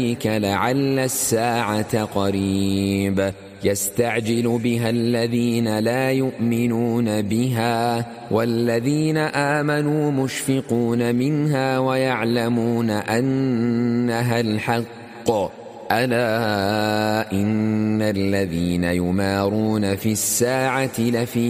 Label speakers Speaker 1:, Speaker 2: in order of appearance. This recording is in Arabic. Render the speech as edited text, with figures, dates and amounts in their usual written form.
Speaker 1: لعل الساعة قريب يستعجل بها الذين لا يؤمنون بها والذين آمنوا مشفقون منها ويعلمون أنها الحق ألا إن الذين يمارون في الساعة لفي